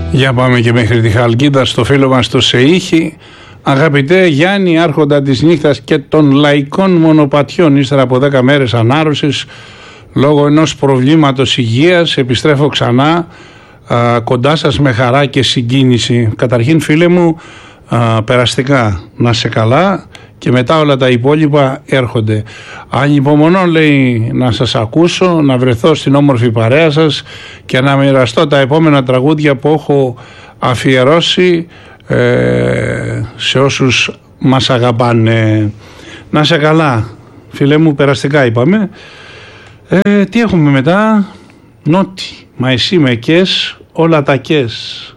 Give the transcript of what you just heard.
Για πάμε και μέχρι τη Χαλκίδα στο φίλο μας το Σεΐχη. Αγαπητέ Γιάννη, άρχοντα της νύχτας και των λαϊκών μονοπατιών, ύστερα από 10 μέρες ανάρρωσης λόγω ενός προβλήματος υγείας, επιστρέφω ξανά κοντά σας με χαρά και συγκίνηση. Καταρχήν φίλε μου, περαστικά, να σε καλά, και μετά όλα τα υπόλοιπα έρχονται. Ανυπομονώ, λέει, να σας ακούσω, να βρεθώ στην όμορφη παρέα σας και να μοιραστώ τα επόμενα τραγούδια που έχω αφιερώσει σε όσους μας αγαπάνε. Να σε καλά φίλε μου, περαστικά είπαμε. Τι έχουμε μετά? Νότι, μα εσύ με κες, όλα τα κες.